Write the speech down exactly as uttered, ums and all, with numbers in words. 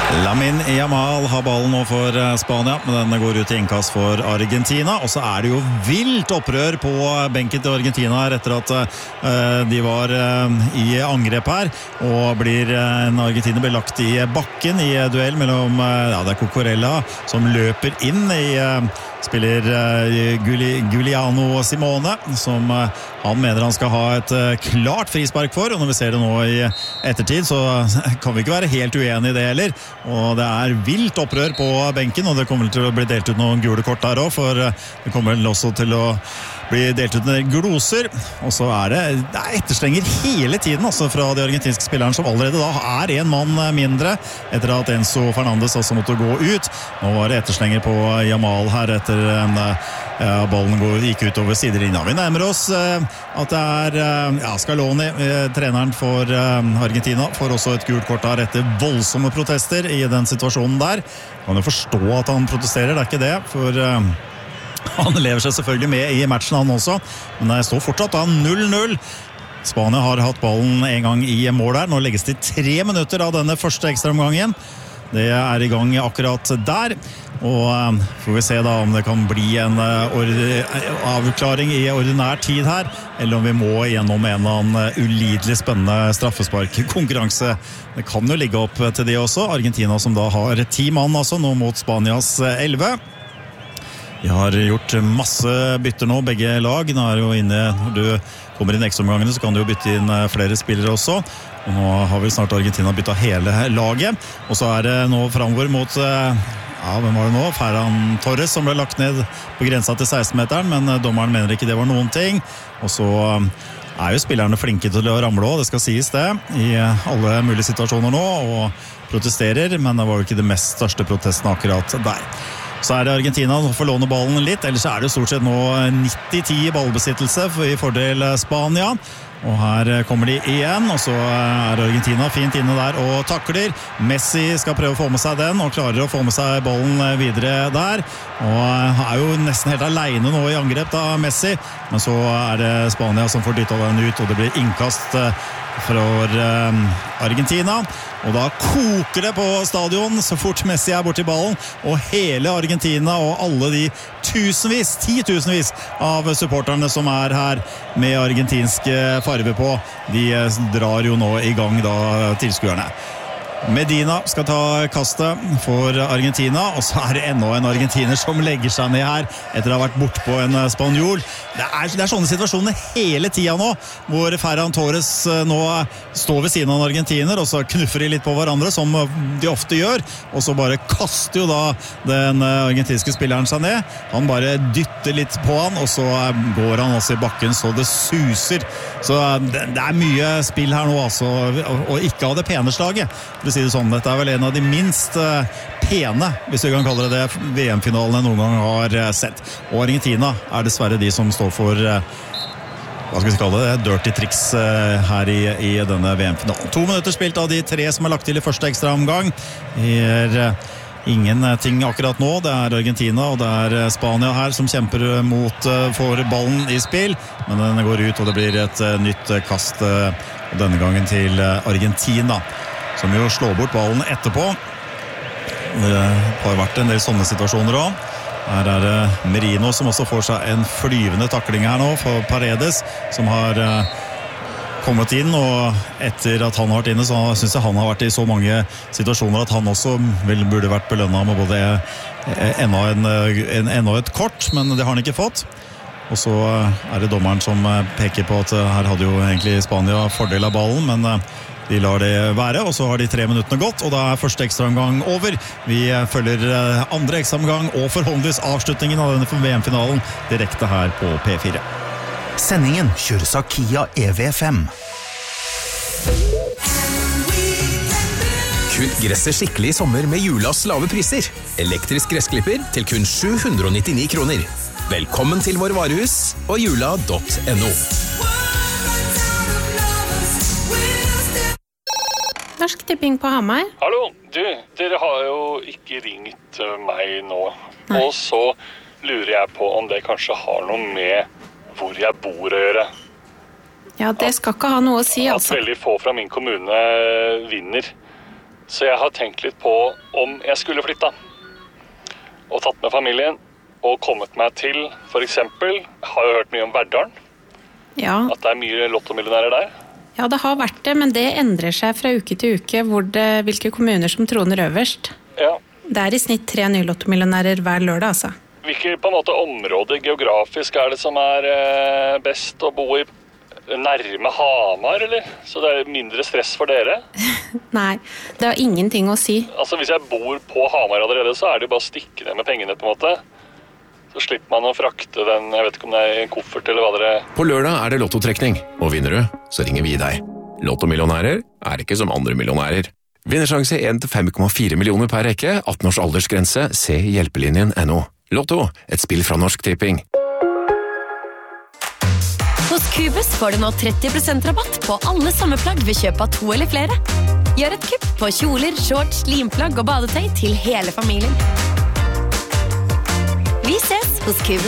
Lamine Yamal har ballen nå for Spania, men den går ut i innkast for Argentina, og så er det jo vilt opprør på benken til Argentina her etter at uh, de var uh, i angrep her, og blir uh, en Argentina blir lagt i bakken i duell mellom uh, ja, det er Cucurella som løper inn i uh, spiller uh, Giuliano Simone, som uh, han mener han skal ha et uh, klart frispark for, og når vi ser det nå i ettertid, så kan vi ikke være helt uenige i det heller. Og det er vilt opprør på benken, og det kommer til å bli delt ut noen gule kort der også, for det kommer også til å bli delt ut noen gloser, og så er det, det er etterstenger hele tiden altså, fra de argentinske spilleren som allerede da er en mann mindre etter at Enzo Fernandes også måtte gå ut. Nå var det etterstenger på Yamal her etter en ja, ballen går, gikk ut over sidelinja. Vi nærmer oss eh, at det er eh, ja, Scaloni, eh, treneren for eh, Argentina, får også et gult kort her etter voldsomme protester i den situasjonen der. Kan jo forstå at han protesterer, det er ikke det, for eh, han lever seg selvfølgelig med i matchen han også, men det står fortsatt da null null. Spania har hatt ballen en gang i mål her, nå legges det tre minutter av denne første ekstraomgangen. Det er i gang akkurat der, og um, får vi se da om det kan bli en uh, avklaring i ordinær tid her, eller om vi må gjennom en eller annen ulidelig spennende straffespark-konkurranse. Det kan jo ligge opp til det også. Argentina som da har ti mann altså, nå mot Spanias elleve. Vi har gjort masse bytter nå, begge lag. Nå er det jo inne, når du kommer inn ekstraomgangene, så kan du jo bytte inn flere spillere også. Og nå har vi snart Argentina byttet hele laget. Og så er det nå fremover mot, ja, hvem var det nå? Ferran Torres som ble lagt ned på grensa til seksten-meteren, men dommeren mener ikke det var noen ting. Og så er jo spillerne flinke til å ramle også, det skal sies det, i alle mulige situasjoner nå, og protesterer, men det var jo ikke det mest største protesten akkurat der. Så er det Argentina som får låne ballen litt, ellers er det stort sett nå nitti ti ballbesittelse i fordel Spania. Og her kommer de igjen, og så er Argentina fint inne der og takler. Messi skal prøve å få med seg den, og klarer å få med seg ballen videre der. Og er jo nesten helt alene nå i angrep da, Messi. Men så er det Spania som får dyttet den ut, og det blir innkast fra Argentina. Og da koker det på stadion så fort Messi er borti ballen, og hele Argentina og alle de tusenvis, titusenvis av supporterne som er her med argentinske farve på, de drar jo nå i gang da tilskuerne. Medina skal ta kastet for Argentina, og så er det enda en argentiner som legger seg ned her etter å ha vært bort på en spanjol. Det er, det er sånne situasjoner hele tiden nå, hvor Ferran Torres nå står ved siden av en argentiner, og så knuffer de litt på hverandre, som de ofte gjør, og så bare kaster jo da den argentinske spilleren seg ned. Han bare dytter litt på han, og så går han også i bakken, så det suser. Så det, det er mye spill her nå, altså, og ikke av det pene slaget. For å si det sånn, dette er vel en av de minst pene, hvis vi kan kalle det det, V M-finalene noen gang har sett. Og Argentina er dessverre de som står for, hva skal vi kalle det, dirty tricks her i, i denne V M-finalen. To minutter spilt av de tre som er lagt til i første ekstra omgang. Er ingenting akkurat nå. Det er Argentina og det er Spania her som kjemper mot for ballen i spill, men den går ut og det blir et nytt kast denne gangen til Argentina, som jo slår bort ballen etterpå. Det har vært en del sånne situasjoner også. Her er det Merino som også får seg en flyvende takling her nå for Paredes, som har kommet inn, og etter at han har vært inne, så synes jeg han har vært i så mange situasjoner at han også vel burde vært belønnet med både enda, en, en, enda et kort, men det har han ikke fått. Og så er det dommeren som peker på at her hadde jo egentlig Spania fordel av ballen, men de lar det være, og så har de tre minuttene gått, og da er første ekstraomgang over. Vi følger andre ekstraomgang og forhåndvis avslutningen av denne V M-finalen direkte her på P fire. Sendingen kjøres av Kia E V fem. Kutt gresset skikkelig i sommer med Julas lave priser. Elektrisk gressklipper til kun sju hundre og nittini kroner. Velkommen til vår varehus og jula punktum no. Norsk Tipping på Hamar. Hallo, du, dere har jo ikke ringt meg nå. Nei. Og så lurer jeg på om det kanskje har noe med hvor jeg bor å gjøre. Ja, det skal ikke ha noe å si, altså. At veldig få fra min kommune vinner. Så jeg har tenkt litt på om jeg skulle flytta. Og tatt med familien og kommet meg til, for eksempel, har jo hørt mye om Verdalen. Ja. At det er mye lottomillionærer der. Ja, det har vært det, men det endrer seg fra uke til uke hvor det, hvilke kommuner som troner øverst. Ja. Det er i snitt tre nye lottomillionærer hver lørdag, altså. Hvilke på en måte områder geografisk er det som er eh, best å bo i? Nærme Hamar, eller? Så det er mindre stress for dere? Nei, det har ingenting å si. Altså, hvis jeg bor på Hamar allerede, så er det jo bare å stikke ned med pengene, på en måte. Så slipper man å frakte den, jeg vet ikke om det er en koffert eller hva dere... På lørdag er det lottotrekning, og vinner du, så ringer vi deg. Lottomillionærer er ikke som andre millionærer. Vinnersjanse én til fem komma fire millioner per rekke, atten års aldersgrense, se hjelpelinjen punktum no. Lotto, et spill fra Norsk Tipping. Hos Cubus får du nå tretti prosent rabatt på alle sommerplagg ved kjøp av to eller flere. Gjør et kupp på kjoler, shorts, limplagg og badetøy til hele familien. Vi ses hos Cubus.